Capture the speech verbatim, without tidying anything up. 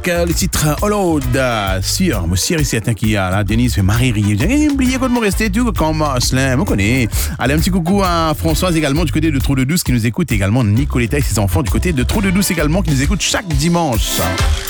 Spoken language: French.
avec euh, le titre Hollow sur Monsieur ici attends qui a là Denise fait Marie Rier. J'ai oublié comment rester tout comme Asselin, on connaît. Allez un petit coucou à Françoise également du côté de Trou de Douce qui nous écoute également Nicoletta et ses enfants du côté de Trou de Douce également qui nous écoutent chaque dimanche.